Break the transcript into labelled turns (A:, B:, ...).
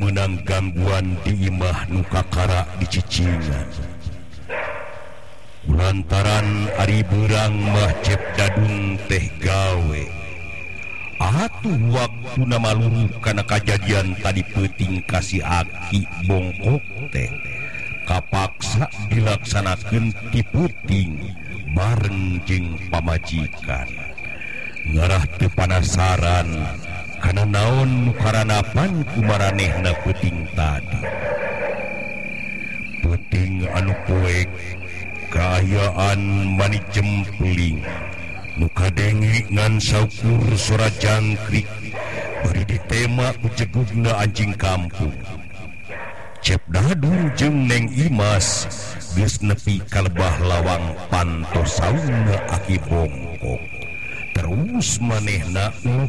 A: menang gangguan di imah nukakara di Cicingan. Lantaran ari berang mah cep dadung teh gawe. Atuh waktu nama luruh karena kejadian tadi peting kasih aki bongkok teh kapaksa dilaksanakan ti puting bareng jeung pamajikan. Ngarah teu panasaran kana naon nu karanapan kumaranehna puting tadi. Puting anu poek kaayaan mani jempling nu kadenge ngan saukur suara jangkrik bari ditema ku cegugna anjing kampung. Cep dadung jeung Neng Imas geus nepi ka lebah lawang pantos saungna aki bongkok. Terus manehna